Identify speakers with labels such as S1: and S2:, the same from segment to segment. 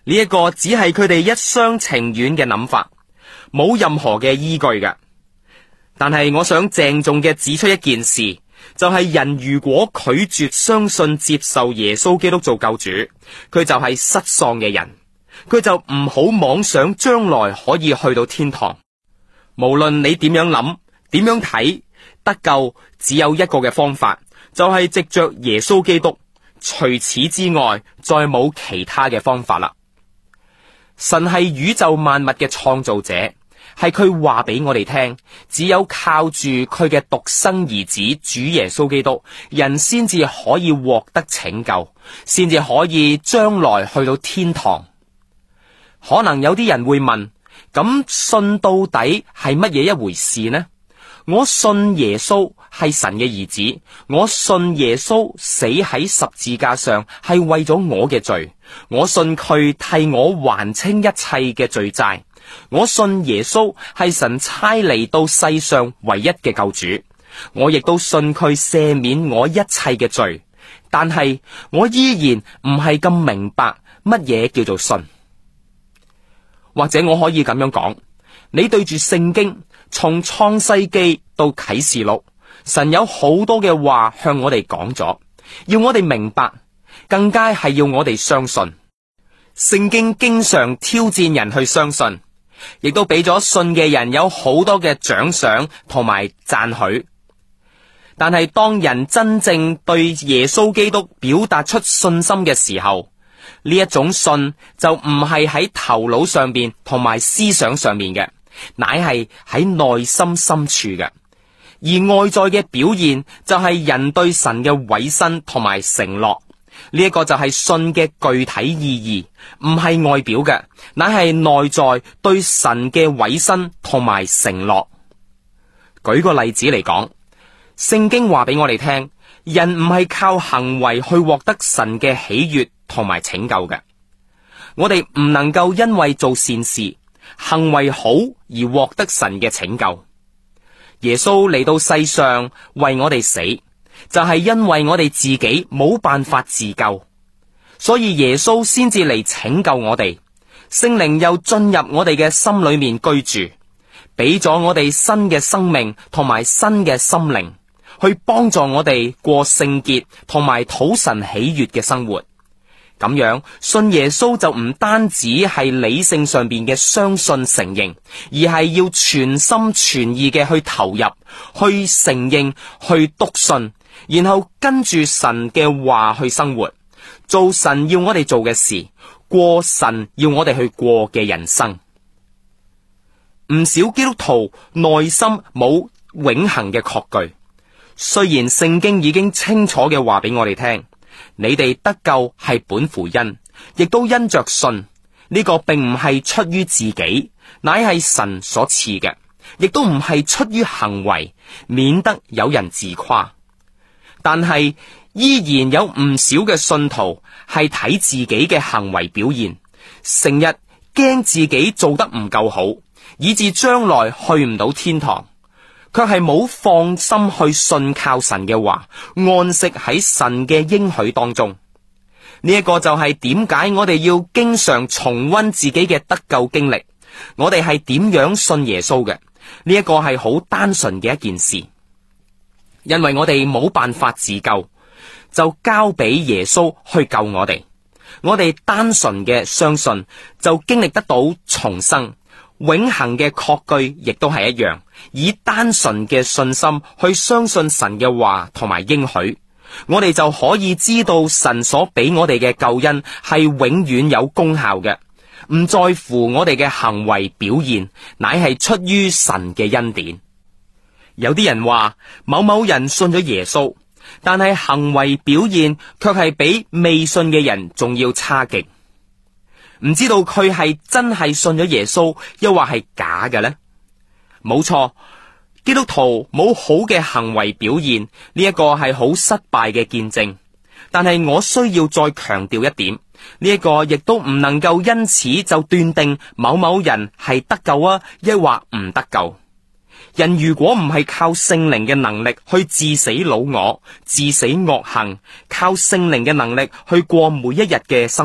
S1: 呢一個只係佢哋一廂情願嘅諗法，冇任何嘅依據嘅。但係我想鄭重嘅指出一件事，就係人如果拒絕相信接受耶穌基督做救主，佢就係失喪嘅人，佢就唔好妄想將來可以去到天堂。無論你點樣諗，點樣睇，得救只有一個嘅方法，就係藉着耶穌基督，除此之外再冇其他嘅方法啦。神係宇宙萬物嘅創造者，係佢話俾我哋聽，只有靠住佢嘅獨生兒子主耶穌基督，人先至可以獲得拯救，先至可以將來去到天堂。可能有啲人會問，咁信到底係乜嘢一回事呢？我信耶穌係神嘅兒子，我信耶穌死喺十字架上係為咗我嘅罪，我信佢替我還清一切嘅罪債，我信耶穌係神差嚟到世上唯一嘅救主，我亦都信佢赦免我一切嘅罪。但係我依然唔係咁明白乜嘢叫做信。或者我可以咁樣講，你對住聖經從創世記到啟示錄，神有好多嘅話向我哋講咗，要我哋明白，更加係要我哋相信。聖經經常挑戰人去相信，亦都俾咗信嘅人有好多嘅獎賞同埋讚許。但係當人真正對耶穌基督表達出信心嘅時候，呢一種信就唔係喺頭腦上邊同埋思想上面嘅，乃係喺內心深處嘅。而外在嘅表現就係人對神嘅委身同埋承諾，呢一個就係信嘅具體意義，唔係外表嘅，乃係內在對神嘅委身同埋承諾。舉個例子嚟講，聖經話俾我哋聽，人唔係靠行為去獲得神嘅喜悅同埋拯救嘅。我哋唔能夠因為做善事行為好而獲得神嘅拯救。耶穌嚟到世上為我哋死，就係因為我哋自己冇辦法自救，所以耶穌先至嚟拯救我哋。聖靈又進入我哋嘅心裏面居住，俾咗我哋新嘅生命同埋新嘅心靈，去幫助我哋過聖潔同埋討神喜悅嘅生活。咁樣信耶穌就唔單止係理性上邊嘅相信承認，而係要全心全意嘅去投入，去承認，去篤信，然後跟住神嘅話去生活，做神要我哋做嘅事，過神要我哋去過嘅人生。唔少基督徒內心冇永恆嘅確據，雖然聖經已經清楚嘅話俾我哋聽，你哋得救係本乎恩，亦都因着信。呢個並唔係出於自己，乃係神所賜嘅，亦都唔係出於行為，免得有人自誇。但係依然有唔少嘅信徒係睇自己嘅行為表現，成日驚自己做得唔夠好，以致將來去唔到天堂，卻係冇放心去信靠神嘅話，安息喺神嘅應許當中。呢一個就係點解我哋要經常重溫自己嘅得救經歷，我哋係點樣信耶穌嘅。呢一個係好單純嘅一件事，因為我哋冇辦法自救，就交俾耶穌去救我哋。我哋單純嘅相信，就經歷得到重生。永恆嘅確據亦都係一樣，以單純嘅信心去相信神嘅話同埋應許，我哋就可以知道神所俾我哋嘅救恩係永遠有功效嘅，唔在乎我哋嘅行為表現，乃係出於神嘅恩典。有啲人話某某人信咗耶穌，但係行為表現卻係比未信嘅人仲要差勁。唔知道佢係真係信咗耶穌，又或係假嘅呢？冇錯，基督徒冇好嘅行為表現，呢一個係好失敗嘅見證。但係我需要再強調一點，呢一個亦都唔能夠因此就斷定某某人係得救啊，抑或唔得救。人如果唔係靠聖靈嘅能力去治死老我、治死惡行，靠聖靈嘅能力去過每一日嘅生活，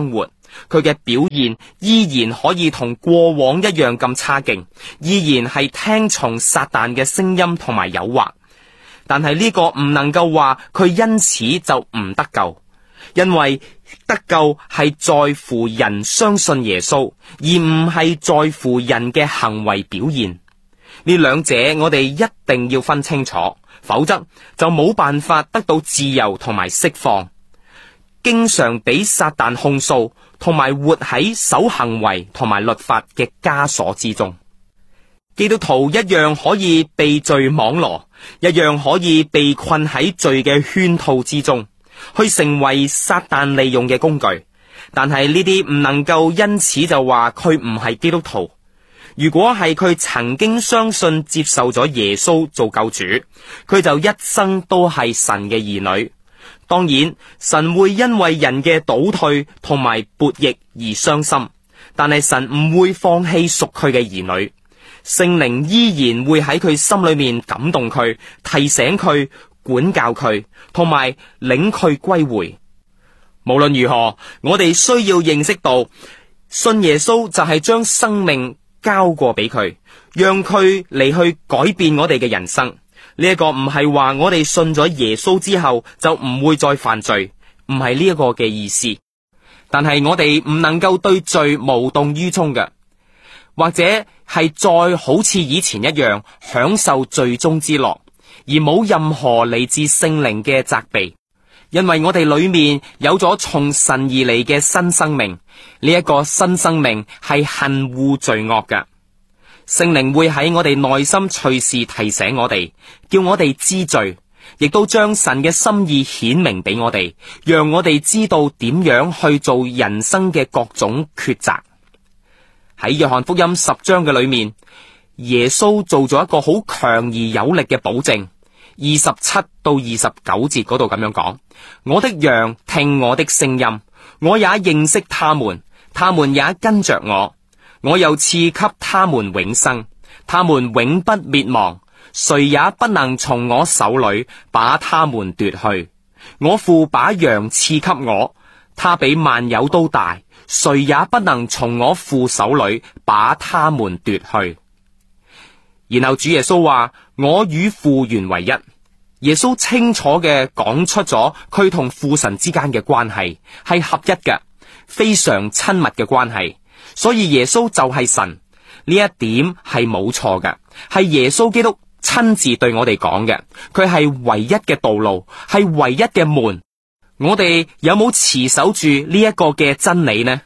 S1: 佢嘅表現依然可以同過往一樣咁差勁，依然係聽從撒旦嘅聲音同埋誘惑。但係呢個唔能夠話佢因此就唔得救，因為得救係在乎人相信耶穌，而唔係在乎人嘅行為表現。呢兩者我哋一定要分清楚，否則就冇辦法得到自由同埋釋放。經常俾撒旦控訴，同埋活喺守行為同埋律法嘅枷鎖之中。基督徒一樣可以被罪網羅，一樣可以被困喺罪嘅圈套之中，去成為撒旦利用嘅工具。但係呢啲唔能夠因此就話佢唔係基督徒。如果係佢曾經相信接受咗耶穌做救主，佢就一生都係神嘅兒女。當然，神會因為人嘅倒退同埋悖逆而傷心，但係神唔會放棄屬佢嘅兒女。聖靈依然會喺佢心裏面感動佢，提醒佢，管教佢，同埋領佢歸回。無論如何，我哋需要認識到，信耶穌就係將生命交過俾佢，讓佢嚟去改變我哋嘅人生。呢一個唔係話我哋信咗耶穌之後就唔會再犯罪，唔係呢一個嘅意思。但係我哋唔能夠對罪無動於衷嘅，或者係再好似以前一樣享受罪中之樂，而冇任何嚟自聖靈嘅責備。因為我哋裏面有咗從神而嚟嘅新生命，呢一個新生命係恨惡罪惡嘅。聖靈會喺我哋內心隨時提醒我哋，叫我哋知罪，亦都將神嘅心意顯明俾我哋，讓我哋知道點樣去做人生嘅各種抉擇。喺約翰福音10章嘅裏面，耶穌做咗一個好強而有力嘅保證。27到29節嗰度咁樣講：我的羊聽我的聲音，我也認識他們，他們也跟着我。我又賜給他們永生，他們永不滅亡，誰也不能從我手裏把他們奪去。我父把羊賜給我，他比萬有都大，誰也不能從我父手裏把他們奪去。然後主耶穌話：我與父原為一。耶穌清楚嘅講出咗佢同父神之間嘅關係係合一嘅，非常親密嘅關係。所以耶穌就係神，呢一點係冇錯嘅，係耶穌基督親自對我哋講嘅。佢係唯一嘅道路，係唯一嘅門。我哋有冇持守住呢一個嘅真理呢？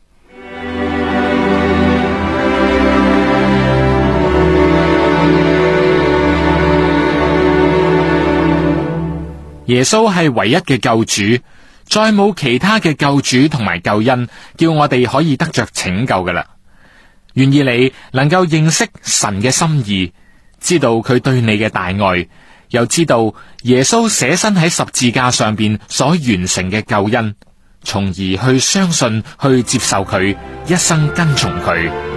S2: 耶穌係唯一嘅救主，再冇其他嘅救主同埋救恩叫我哋可以得着拯救噶啦。願意你能夠認識神嘅心意，知道佢對你嘅大愛，又知道耶穌捨身喺十字架上邊所完成嘅救恩，從而去相信、去接受佢，一生跟從佢。